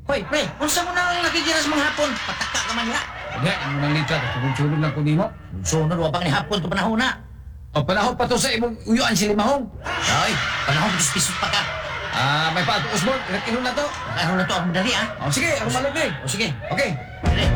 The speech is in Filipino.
Hoy, pre, unsa mo nang nakikiras mga hapon? Pataka ka man niya. Hindi, ang unang litra, tulog lang ko ni mo. Sunod, wabang ni hapon to panahon na. O, panahon pa to sa imong uyuan si Limahong. Ay, panahon, pispisot pa ka. May pato, Osborne, inom na to. Ano na to, ang madali, ah. O, sige, ako malog eh. O sige, Okay. dali.